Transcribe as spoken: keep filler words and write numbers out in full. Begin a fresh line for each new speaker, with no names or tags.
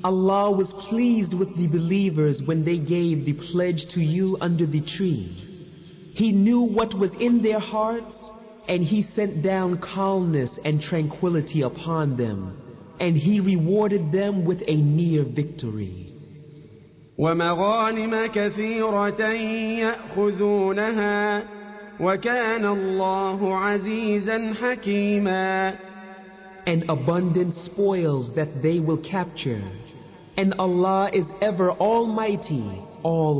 Allah was pleased with the believers when they gave the pledge to you under the tree. He knew what was in their hearts, and He sent down calmness and tranquility upon them, and He rewarded them with a near victory.
وَمَغَانِمَ كَثِيرَةً يَأْخُذُونَهَا وَكَانَ اللَّهُ عَزِيزًا حَكِيمًا.
And abundant spoils that they will capture, and Allah is ever almighty, all